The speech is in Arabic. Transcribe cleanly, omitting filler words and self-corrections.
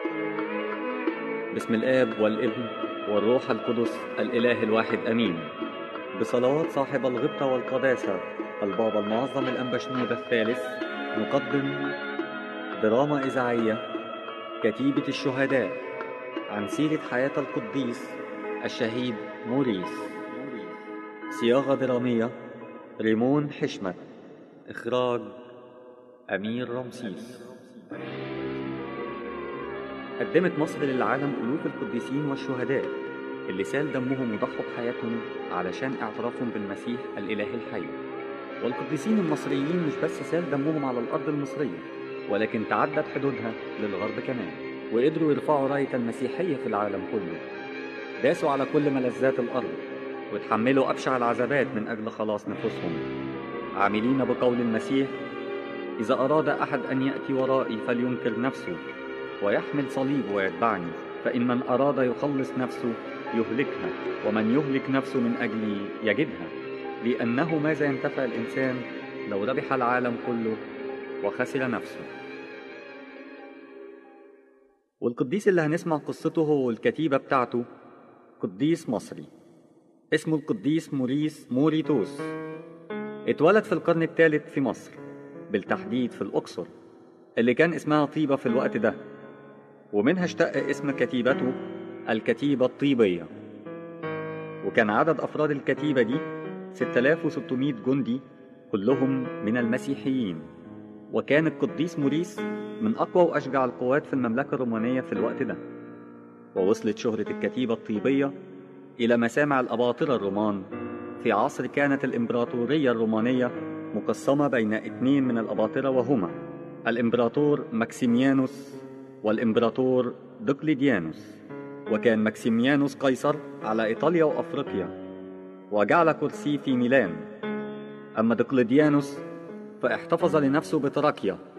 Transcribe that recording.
بسم الآب والابن والروح القدس الإله الواحد أمين. بصلوات صاحب الغبطة والقداسة البابا المعظم الأنبا شنودة الثالث نقدم دراما إذاعية كتيبة الشهداء عن سيرة حياة القديس الشهيد موريس. صياغة درامية ريمون حشمت. إخراج أمير رمسيس. قدمت مصر للعالم ألوف القديسين والشهداء اللي سال دمهم وضحوا بحياتهم علشان اعترافهم بالمسيح الإله الحي. والقديسين المصريين مش بس سال دمهم على الأرض المصرية، ولكن تعدت حدودها للغرب كمان، وقدروا يرفعوا راية المسيحية في العالم كله. داسوا على كل ملذات الأرض وتحملوا أبشع العذابات من أجل خلاص نفوسهم، عاملين بقول المسيح: إذا أراد أحد أن يأتي ورائي فلينكر نفسه ويحمل صليبه ويتبعني، فإن من أراد يخلص نفسه يهلكها، ومن يهلك نفسه من أجلي يجدها. لأنه ماذا ينتفع الإنسان لو ربح العالم كله وخسر نفسه؟ والقديس اللي هنسمع قصته هو الكتيبة بتاعته قديس مصري اسمه القديس موريس موريتوس. اتولد في القرن الثالث في مصر، بالتحديد في الأقصر اللي كان اسمها طيبة في الوقت ده، ومنها اشتق اسم كتيبته الكتيبة الطيبية. وكان عدد أفراد الكتيبة دي 6600 جندي كلهم من المسيحيين. وكان القديس موريس من أقوى وأشجع القوات في المملكة الرومانية في الوقت ده. ووصلت شهرة الكتيبة الطيبية إلى مسامع الأباطرة الرومان في عصر كانت الإمبراطورية الرومانية مقسمة بين 2 من الأباطرة، وهما الإمبراطور ماكسيميانوس والإمبراطور دقلديانوس. وكان ماكسيميانوس قيصر على إيطاليا وأفريقيا وجعل كرسيه في ميلان، أما دقلديانوس فاحتفظ لنفسه بتراكيا